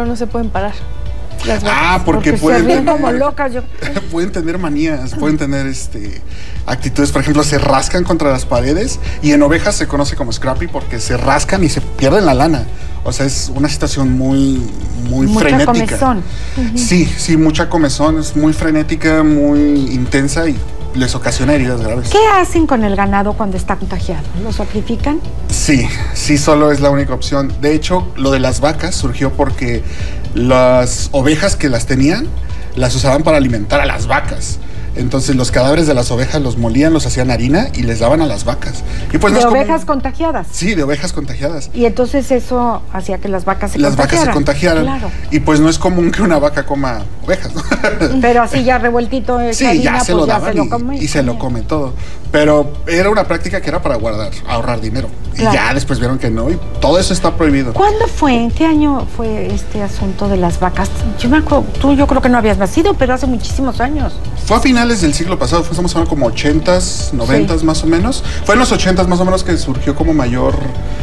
luego no se pueden parar. Las vacas. Porque se ríen como locas. Pueden tener manías, pueden tener actitudes. Por ejemplo, se rascan contra las paredes, y en ovejas se conoce como scrappy porque se rascan y se pierden la lana. O sea, es una situación muy frenética. Mucha comezón. Sí, mucha comezón, es muy frenética, muy intensa y les ocasiona heridas graves. ¿Qué hacen con el ganado cuando está contagiado? ¿Lo sacrifican? Sí, solo es la única opción. De hecho, lo de las vacas surgió porque las ovejas que las tenían las usaban para alimentar a las vacas. Entonces los cadáveres de las ovejas los molían, los hacían harina y les daban a las vacas. Y pues ¿De ovejas contagiadas? Sí, de ovejas contagiadas. Y entonces eso hacía que las vacas se contagiaran. Claro. Y pues no es común que una vaca coma ovejas, ¿no? Pero así ya revueltito sí, harina, ya se lo daban y se lo come todo. Pero era una práctica que era para ahorrar dinero. Claro. Y ya después vieron que no, y todo eso está prohibido. ¿Cuándo fue? ¿En qué año fue este asunto de las vacas? Yo me acuerdo, yo creo que no habías nacido, pero hace muchísimos años. Fue a finales del siglo pasado, estamos hablando como 80s, 90s más o menos. Fue en los 80s más o menos que surgió como mayor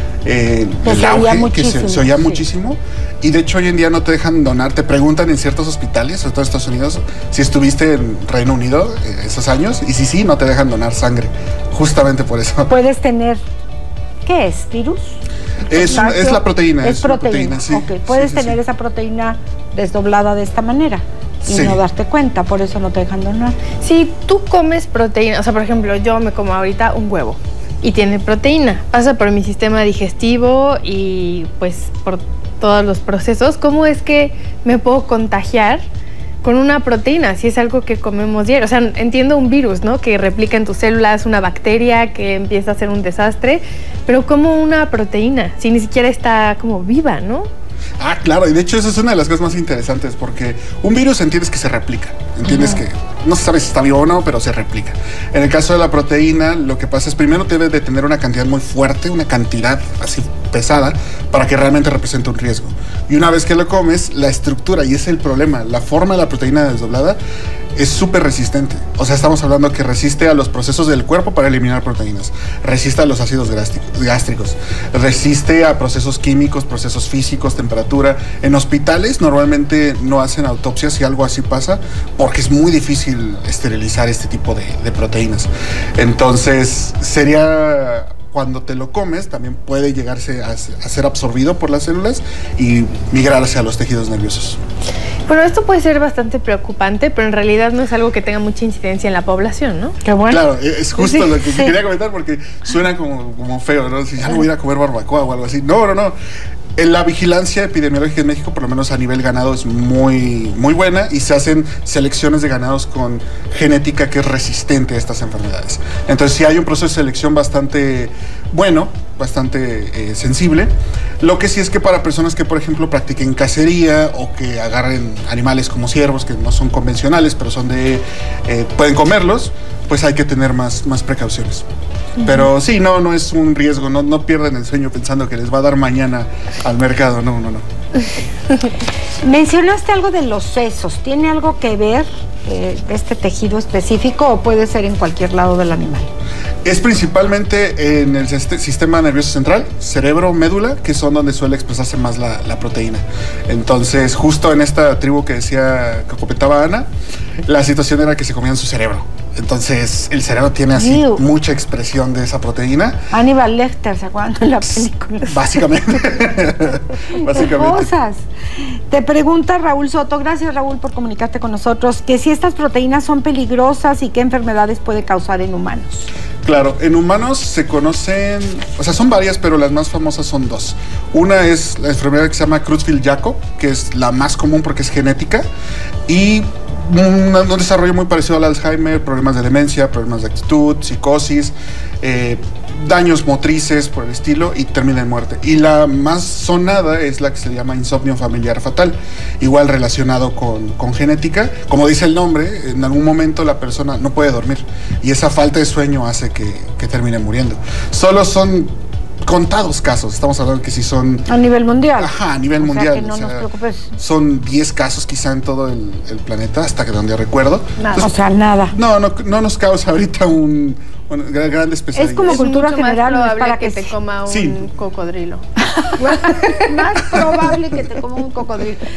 el auge, que se oía muchísimo. Y de hecho hoy en día no te dejan donar, te preguntan en ciertos hospitales, sobre todo en Estados Unidos, si estuviste en Reino Unido esos años, y si sí, no te dejan donar sangre, justamente por eso. Puedes tener, ¿qué es? ¿Virus? Es la proteína. Es proteína, sí. Ok, puedes tener esa proteína desdoblada de esta manera y no darte cuenta, por eso no te dejan donar. Si tú comes proteína, o sea, por ejemplo, yo me como ahorita un huevo y tiene proteína, pasa por mi sistema digestivo y pues por todos los procesos, ¿cómo es que me puedo contagiar con una proteína si es algo que comemos diario? O sea, entiendo un virus, ¿no? Que replica en tus células, una bacteria que empieza a hacer un desastre, pero como una proteína, si ni siquiera está como viva, ¿no? Claro, y de hecho eso es una de las cosas más interesantes, porque un virus entiendes que se replica, entiendes que no se sabe si está vivo o no, pero se replica. En el caso de la proteína, lo que pasa es primero debe de tener una cantidad muy fuerte, una cantidad así pesada, para que realmente represente un riesgo. Y una vez que lo comes, la estructura, y ese es el problema, la forma de la proteína desdoblada es súper resistente. O sea, estamos hablando que resiste a los procesos del cuerpo para eliminar proteínas, resiste a los ácidos gástricos, resiste a procesos químicos, procesos físicos, temperatura. En hospitales normalmente no hacen autopsias si algo así pasa, porque es muy difícil esterilizar este tipo de proteínas. Entonces, cuando te lo comes, también puede llegarse a ser absorbido por las células y migrar hacia los tejidos nerviosos. Bueno, esto puede ser bastante preocupante, pero en realidad no es algo que tenga mucha incidencia en la población, ¿no? Qué bueno. Claro, es justo lo que quería comentar, porque suena como feo, ¿no? Si ya no voy a ir a comer barbacoa o algo así. No. La vigilancia epidemiológica en México, por lo menos a nivel ganado, es muy buena, y se hacen selecciones de ganados con genética que es resistente a estas enfermedades. Entonces sí hay un proceso de selección bastante bueno, bastante sensible. Lo que sí es que para personas que, por ejemplo, practiquen cacería o que agarren animales como ciervos, que no son convencionales, pero pueden comerlos, pues hay que tener más precauciones. Pero sí, no es un riesgo, no pierden el sueño pensando que les va a dar mañana al mercado, no. Mencionaste algo de los sesos, ¿tiene algo que ver este tejido específico o puede ser en cualquier lado del animal? Es principalmente en el sistema nervioso central, cerebro, médula, que son donde suele expresarse más la proteína. Entonces, justo en esta tribu que comentaba Ana, la situación era que se comían su cerebro. Entonces, el cerebro tiene así mucha expresión de esa proteína. Aníbal Lecter, ¿se acuerdan de la película? Básicamente. Cosas. Te pregunta Raúl Soto, gracias Raúl por comunicarte con nosotros, que si estas proteínas son peligrosas y qué enfermedades puede causar en humanos. Claro, en humanos se conocen, o sea, son varias, pero las más famosas son dos. Una es la enfermedad que se llama Creutzfeldt-Jakob, que es la más común porque es genética, y un desarrollo muy parecido al Alzheimer, problemas de demencia, problemas de actitud, psicosis, daños motrices por el estilo, y termina en muerte. Y la más sonada es la que se llama insomnio familiar fatal, igual relacionado con genética. Como dice el nombre, en algún momento la persona no puede dormir y esa falta de sueño hace que termine muriendo. Solo son contados casos, estamos hablando que si son... A nivel mundial. Ajá, a nivel mundial. Que no nos preocupes. Son 10 casos quizá en todo el planeta, hasta que donde recuerdo. Nada. Entonces, o sea, nada. No nos causa ahorita grandes pesadillas. Es como cultura general, más no es para que te coma un cocodrilo. Más probable que te coma un cocodrilo.